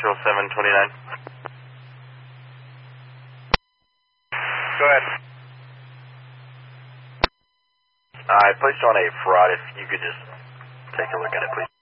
729. Go ahead. I placed on a fraud. If you could just take a look at it, please.